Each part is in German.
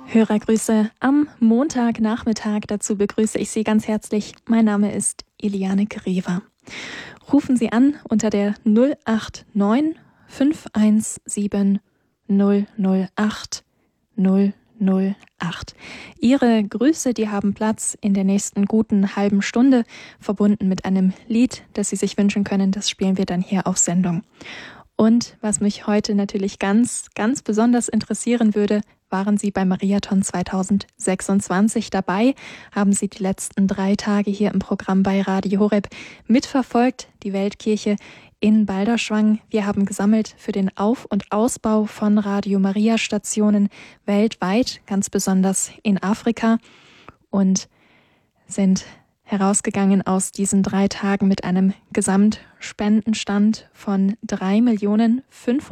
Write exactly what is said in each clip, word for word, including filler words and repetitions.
Hörergrüße am Montagnachmittag. Dazu begrüße ich Sie ganz herzlich. Mein Name ist Eliane Grever. Rufen Sie an unter der null acht neun fünf eins sieben null null acht null null acht. Ihre Grüße, die haben Platz in der nächsten guten halben Stunde, verbunden mit einem Lied, das Sie sich wünschen können. Das spielen wir dann hier auf Sendung. Und was mich heute natürlich ganz, ganz besonders interessieren würde, waren Sie beim Mariathon zwanzig sechsundzwanzig dabei? Haben Sie die letzten drei Tage hier im Programm bei Radio Horeb mitverfolgt? Die Weltkirche in Balderschwang. Wir haben gesammelt für den Auf- und Ausbau von Radio Maria Stationen weltweit, ganz besonders in Afrika, und sind herausgegangen aus diesen drei Tagen mit einem Gesamtspendenstand von drei Millionen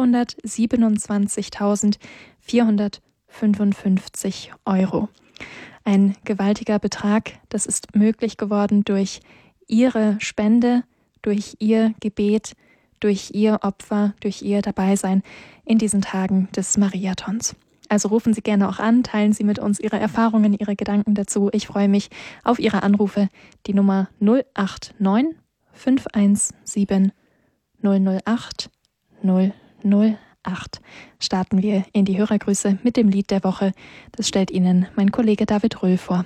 fünfhundertsiebenundzwanzigtausendvierhundertfünfundfünfzig Euro. Ein gewaltiger Betrag, das ist möglich geworden durch Ihre Spende, durch Ihr Gebet, durch Ihr Opfer, durch Ihr Dabeisein in diesen Tagen des Mariathons. Also rufen Sie gerne auch an, teilen Sie mit uns Ihre Erfahrungen, Ihre Gedanken dazu. Ich freue mich auf Ihre Anrufe. Die Nummer null acht neun fünf eins sieben null null acht null null acht. Starten wir in die Hörergrüße mit dem Lied der Woche. Das stellt Ihnen mein Kollege David Röhl vor.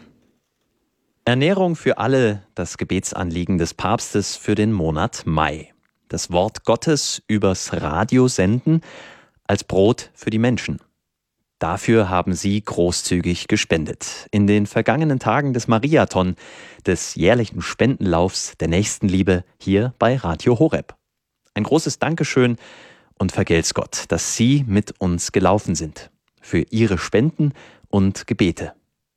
Ernährung für alle, das Gebetsanliegen des Papstes für den Monat Mai. Das Wort Gottes übers Radio senden als Brot für die Menschen. Dafür haben Sie großzügig gespendet. In den vergangenen Tagen des Mariathon, des jährlichen Spendenlaufs der Nächstenliebe hier bei Radio Horeb. Ein großes Dankeschön und vergelt's Gott, dass Sie mit uns gelaufen sind. Für Ihre Spenden und Gebete.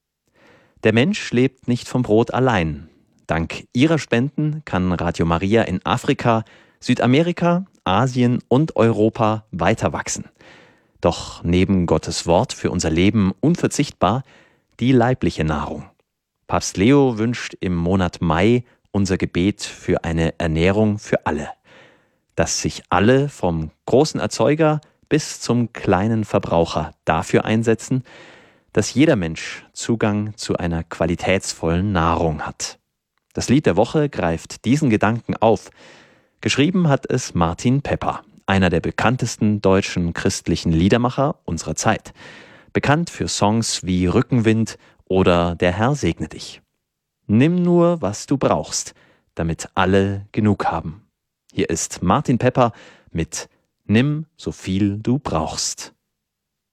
Der Mensch lebt nicht vom Brot allein. Dank Ihrer Spenden kann Radio Maria in Afrika, Südamerika, Asien und Europa weiter wachsen. Doch neben Gottes Wort für unser Leben unverzichtbar die leibliche Nahrung. Papst Leo wünscht im Monat Mai unser Gebet für eine Ernährung für alle. Dass sich alle vom großen Erzeuger bis zum kleinen Verbraucher dafür einsetzen, dass jeder Mensch Zugang zu einer qualitätsvollen Nahrung hat. Das Lied der Woche greift diesen Gedanken auf. Geschrieben hat es Martin Pepper, einer der bekanntesten deutschen christlichen Liedermacher unserer Zeit. Bekannt für Songs wie Rückenwind oder Der Herr segne dich. Nimm nur, was du brauchst, damit alle genug haben. Hier ist Martin Pepper mit Nimm so viel du brauchst.